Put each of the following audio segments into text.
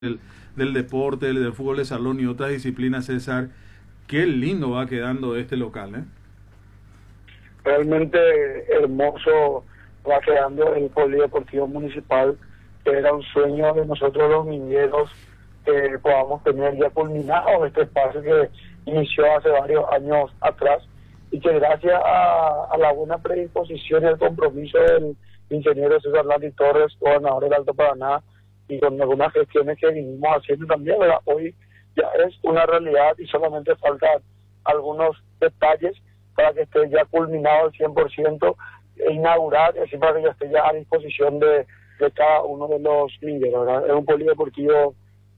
del deporte, del fútbol de salón y otras disciplinas, César. Qué lindo va quedando este local, ¿eh? Realmente hermoso va quedando el polideportivo municipal, que era un sueño de nosotros los mineros, que podamos tener ya culminado este espacio que inició hace varios años atrás, y que gracias a la buena predisposición y el compromiso del ingeniero César Landi Torres, gobernador del Alto Paraná, y con algunas gestiones que vinimos haciendo también, ¿verdad? Hoy ya es una realidad y solamente faltan algunos detalles para que esté ya culminado al 100% e inaugurar, así para que ya esté ya a disposición de cada uno de los mineros, ¿verdad? Es un polideportivo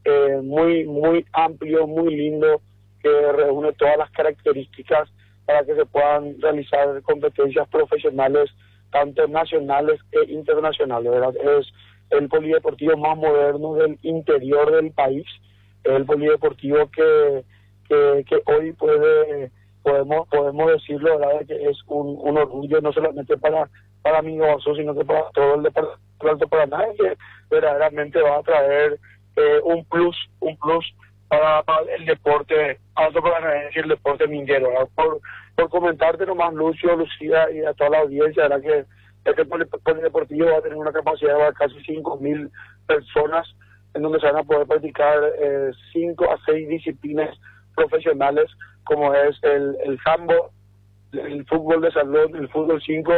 muy amplio, muy lindo, que reúne todas las características para que se puedan realizar competencias profesionales, tanto nacionales e internacionales, ¿verdad? Es el polideportivo más moderno del interior del país, el polideportivo que hoy podemos decirlo, ¿verdad? Que es un orgullo no solamente para Migoso, sino que para todo el departamento del Alto Paraná, que verdaderamente va a traer un plus para el deporte alto paranaense y el deporte minero, ¿verdad? Por comentarte nomás, Lucio, Lucía y a toda la audiencia, ¿verdad? Que este polideportivo va a tener una capacidad de casi 5.000 personas, en donde se van a poder practicar 5 a 6 disciplinas profesionales, como es el handball, el fútbol de salón, el fútbol 5,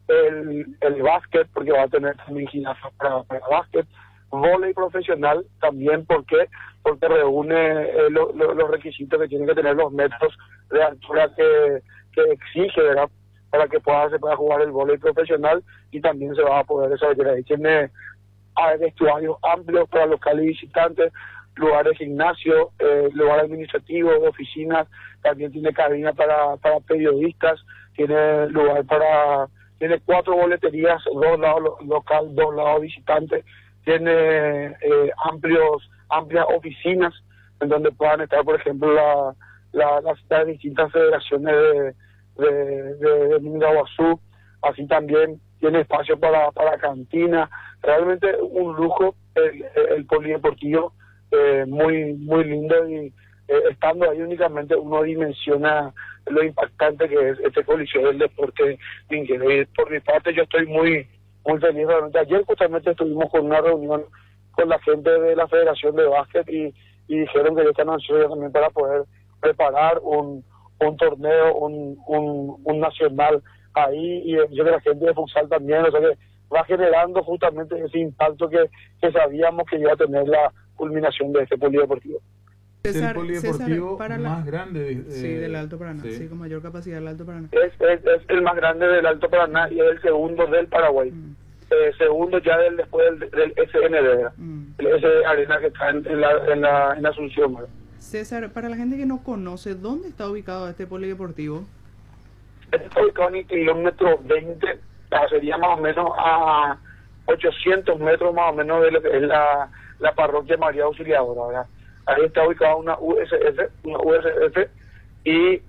el básquet, porque va a tener también gimnasia para básquet, vóley profesional también. ¿Por qué? Porque reúne los requisitos que tienen que tener los metros de altura que exige, ¿verdad? Para que se pueda jugar el vóley profesional, y también se va a poder desarrollar ahí. Tiene vestuarios amplios para locales y visitantes, lugares de gimnasio, lugar administrativo, oficinas, también tiene cabina para periodistas, tiene tiene 4 boleterías, 2 lados local, 2 lados visitantes, tiene amplias oficinas en donde puedan estar, por ejemplo, las distintas federaciones de Mingaguazú. Así también tiene espacio para cantina. Realmente un lujo el polideportivo, muy lindo, y estando ahí únicamente uno dimensiona lo impactante que es este coliseo del deporte minero. Y por mi parte yo estoy muy feliz. Realmente ayer justamente estuvimos con una reunión con la gente de la Federación de Básquet y dijeron que ya están ansiosos también para poder preparar un torneo, un nacional ahí, y yo creo que la gente de futsal también, o sea que va generando justamente ese impacto que sabíamos que iba a tener la culminación de este polideportivo. Es el polideportivo más grande del Alto Paraná, sí, con mayor capacidad del Alto Paraná. Es el más grande del Alto Paraná y es el segundo del Paraguay. Segundo ya después del SND, el S Arena, que está en Asunción, ¿verdad? César, para la gente que no conoce, ¿dónde está ubicado este polideportivo? Está ubicado en el kilómetro 20, sería más o menos a 800 metros más o menos de lo que es la parroquia María Auxiliadora, ¿verdad? Ahí está ubicada una USF, y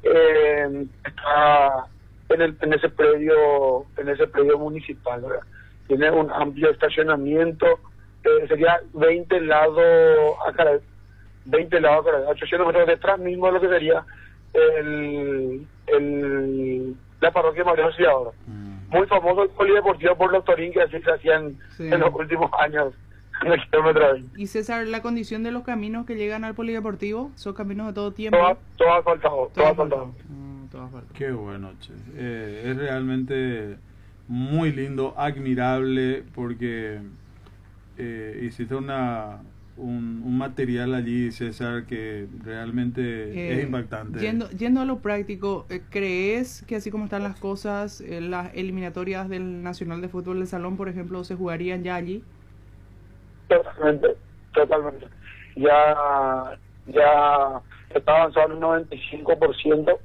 está en ese predio municipal, ¿verdad? Tiene un amplio estacionamiento, sería 20 lados a cada 800 metros detrás mismo de lo que sería la parroquia María Auxiliadora. Muy famoso el polideportivo por los torín que así se hacían en los últimos años en el kilómetro 20. Y César, ¿la condición de los caminos que llegan al polideportivo son caminos de todo tiempo? Todo ha faltado. Qué bueno, che. Es realmente muy lindo, admirable, porque hiciste un material allí, César, que realmente es impactante. Yendo a lo práctico, ¿crees que así como están las cosas, las eliminatorias del Nacional de Fútbol de Salón, por ejemplo, se jugarían ya allí? Totalmente. Ya está avanzado en un 95%,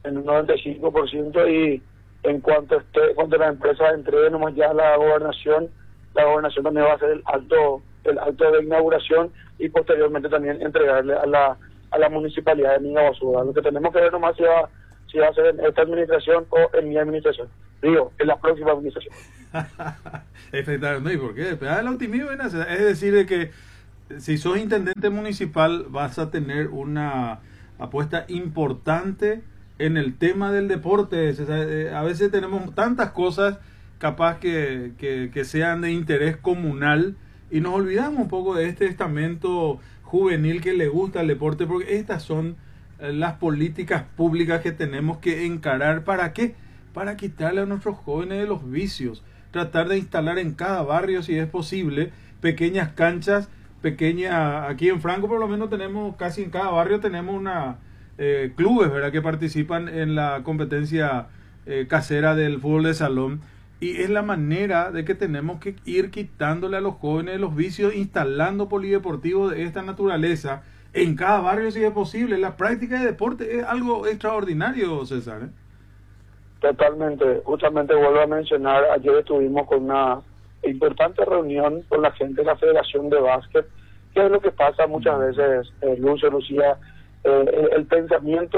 y en cuanto la empresa entregue nomás ya la gobernación también va a hacer el acto de inauguración, y posteriormente también entregarle a la municipalidad de Mingaguazú. Lo que tenemos que ver nomás si va a ser en esta administración o en mi administración. Digo, en la próxima administración. Efectivamente, ¿y por qué? El optimismo es decir, de que si sos intendente municipal vas a tener una apuesta importante en el tema del deporte. A veces tenemos tantas cosas capaz que sean de interés comunal y nos olvidamos un poco de este estamento juvenil que le gusta el deporte, porque estas son las políticas públicas que tenemos que encarar. ¿Para qué? Para quitarle a nuestros jóvenes de los vicios, tratar de instalar en cada barrio, si es posible, pequeñas canchas, aquí en Franco por lo menos tenemos, casi en cada barrio tenemos clubes, ¿verdad?, que participan en la competencia casera del fútbol de salón, y es la manera de que tenemos que ir quitándole a los jóvenes de los vicios, instalando polideportivos de esta naturaleza en cada barrio si es posible. La práctica de deporte es algo extraordinario, César, ¿eh? Totalmente, justamente vuelvo a mencionar, ayer estuvimos con una importante reunión con la gente de la Federación de Básquet. ¿Qué es lo que pasa muchas veces, Lucía? El pensamiento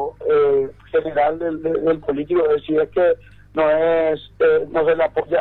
general del político es decir, es que no se le apoya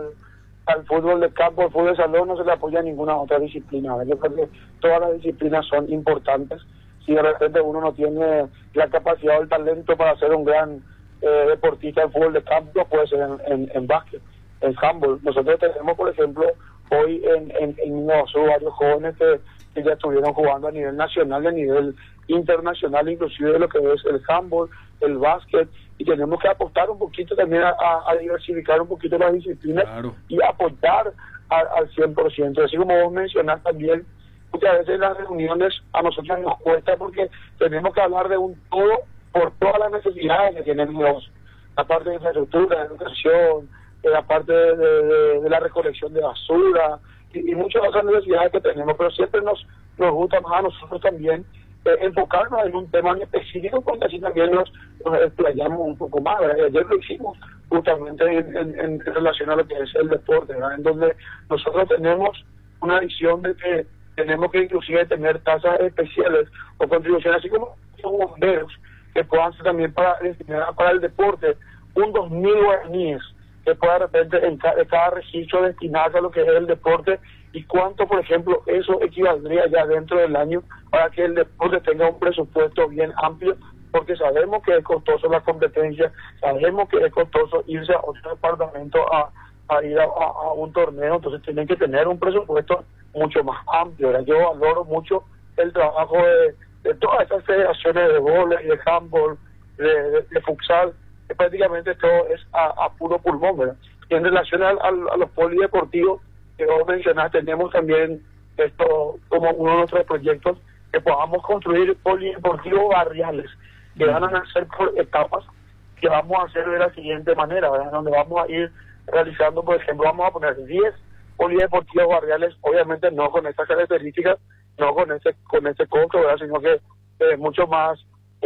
al fútbol de campo, al fútbol de salón, no se le apoya a ninguna otra disciplina. Yo creo que todas las disciplinas son importantes. Si de repente uno no tiene la capacidad o el talento para ser un gran deportista en fútbol de campo, puede ser en básquet, en handball. Nosotros tenemos, por ejemplo, hoy en Nuevo varios jóvenes que ya estuvieron jugando a nivel nacional y a nivel internacional, inclusive lo que es el handball, el básquet, y tenemos que apostar un poquito también a diversificar un poquito las disciplinas. Claro. Y apoyar al 100%. Así como vos mencionás también, muchas veces en las reuniones a nosotros nos cuesta porque tenemos que hablar de un todo por todas las necesidades que tienen la parte de infraestructura, de educación, la parte de la recolección de basura y muchas otras necesidades que tenemos, pero siempre nos gusta más a nosotros también enfocarnos en un tema en específico, porque así también nos explayamos un poco más, ¿verdad? Ayer lo hicimos justamente en relación a lo que es el deporte, ¿verdad? En donde nosotros tenemos una visión de que tenemos que inclusive tener tasas especiales o contribuciones, así como los bomberos, que puedan ser también para el deporte, un 2.000 guaraníes que pueda de repente en cada registro destinarse a lo que es el deporte, y cuánto, por ejemplo, eso equivaldría ya dentro del año para que el deporte tenga un presupuesto bien amplio, porque sabemos que es costoso la competencia, sabemos que es costoso irse a otro departamento a ir a un torneo, entonces tienen que tener un presupuesto mucho más amplio, ¿verdad? Yo valoro mucho el trabajo de todas estas federaciones de vóley, de handball, de futsal, que prácticamente todo es a puro pulmón, ¿verdad? Y en relación a los polideportivos que vos mencionás, tenemos también esto como uno de nuestros proyectos, que podamos construir polideportivos barriales, que van a nacer por etapas, que vamos a hacer de la siguiente manera, ¿verdad? Donde vamos a ir realizando, por ejemplo, vamos a poner 10 polideportivos barriales, obviamente no con estas características, no con ese costo, ¿verdad? Sino que mucho más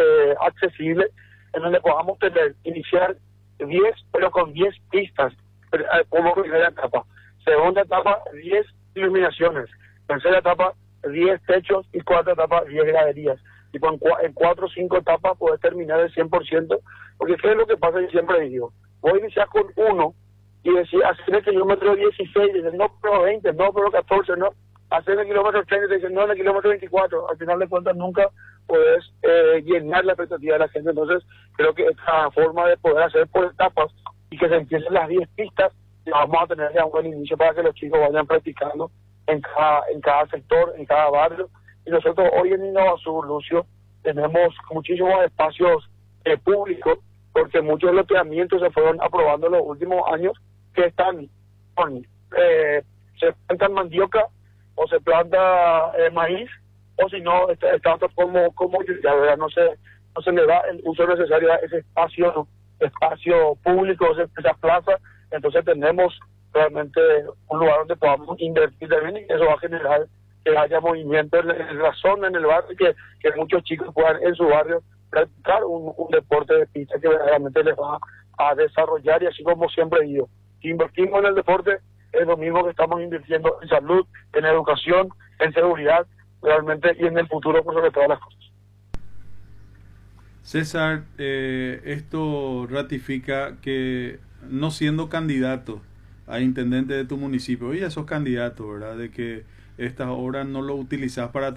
accesible, en donde podamos iniciar 10, pero con 10 pistas como primera etapa. Segunda etapa, 10 iluminaciones. Tercera etapa, 10 techos. Y cuarta etapa, 10 graderías. Y en 4 o 5 etapas puedes terminar el 100%, porque ¿qué es lo que pasa? Yo siempre digo, vos iniciás con 1 y decís, hacer el kilómetro 16, dices, no, pero 20, no, pero 14, no. Hacer el kilómetro 30, dicen, no, en el kilómetro 24. Al final de cuentas nunca puedes llenar la expectativa de la gente. Entonces creo que esta forma de poder hacer por etapas y que se empiecen las 10 pistas, vamos a tener ya un buen inicio para que los chicos vayan practicando en cada sector, en cada barrio. Y nosotros hoy en Innovasur, Lucio, tenemos muchísimos espacios públicos, porque muchos loteamientos se fueron aprobando en los últimos años, que están se plantan mandioca o se planta maíz, o si no, está como ya verdad, no se le da el uso necesario a ese espacio público, esa plaza. Entonces tenemos realmente un lugar donde podamos invertir también, y eso va a generar que haya movimiento en la zona, en el barrio, que muchos chicos puedan en su barrio practicar un deporte de pista que verdaderamente les va a desarrollar. Y así como siempre digo, si invertimos en el deporte, es lo mismo que estamos invirtiendo en salud, en educación, en seguridad, realmente, y en el futuro por sobre todas las cosas. César, esto ratifica que no siendo candidato a intendente de tu municipio, hoy ya sos candidato, ¿verdad? De que estas horas no lo utilizás para